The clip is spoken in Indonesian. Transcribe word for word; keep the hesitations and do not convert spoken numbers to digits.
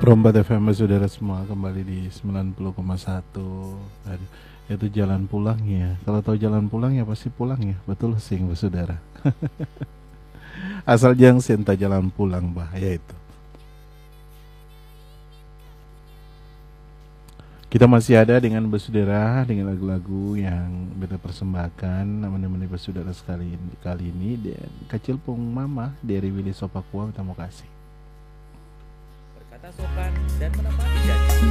Perombat F M saudara semua kembali di sembilan puluh koma satu. Aduh, itu jalan pulang ya. Kalau tahu jalan pulang ya pasti pulang ya. Betul sih saudara. Asal jangan senta jalan pulang bahaya itu. Kita masih ada dengan bersaudara dengan lagu-lagu yang beta persembahkan menemani bersaudara sekali ini, kali ini dan kecil pung mama dari Willy Sopakua, kita mau kasih. Berkata sopan dan menepati janji.